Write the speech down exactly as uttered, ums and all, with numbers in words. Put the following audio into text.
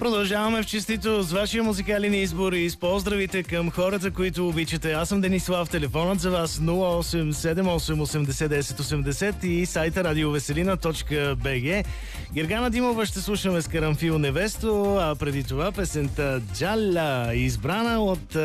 Продължаваме в честито с вашия музикален избор и с поздравите към хората, които обичате. Аз съм Денислав, телефонът за вас нула осем седем осем осемдесет десет осемдесет и сайта радиовеселина точка бг. Гергана Димова ще слушаме с Карамфил Невесто, а преди това песента Джалла, избрана от